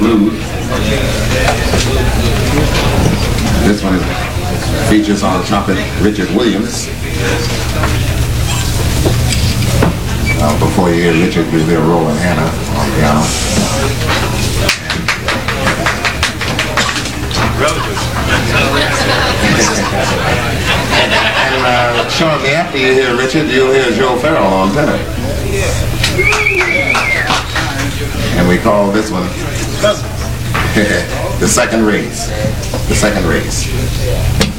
Blues. This one features on trumpet Richard Williams. Before you hear Richard, you hear Roland Hanna on piano. And shortly after you hear Richard, you'll hear Joe Farrell on tenor. And we call this one the second race. The second race.